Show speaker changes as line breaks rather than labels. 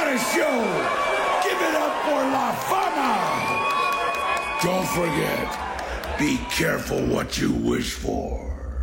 a show! Give it up for La Fama! Don't forget, be careful what you wish for.